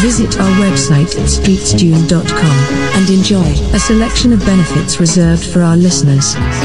Visit our website at streetstune.com and enjoy a selection of benefits reserved for our listeners.